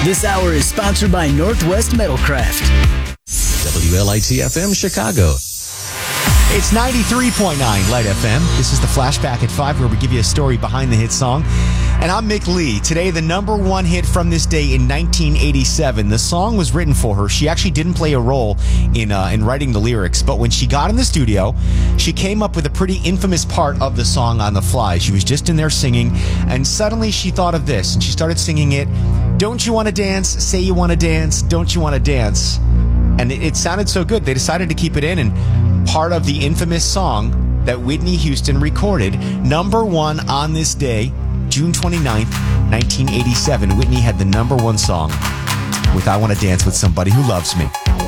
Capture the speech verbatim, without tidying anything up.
This hour is sponsored by Northwest Metalcraft. W L I T F M Chicago. It's ninety-three point nine Light F M. This is the Flashback at five, where we give you a story behind the hit song. And I'm Mick Lee. Today, the number one hit from this day in nineteen eighty-seven. The song was written for her. She actually didn't play a role in uh, in writing the lyrics, but when she got in the studio, she came up with a pretty infamous part of the song on the fly. She was just in there singing, and suddenly she thought of this, and she started singing it. Don't you want to dance? Say you want to dance. Don't you want to dance? And it, it sounded so good, they decided to keep it in, and part of the infamous song that Whitney Houston recorded, number one on this day, June twenty-ninth, nineteen eighty-seven. Whitney had the number one song with I Want to Dance with Somebody Who Loves Me.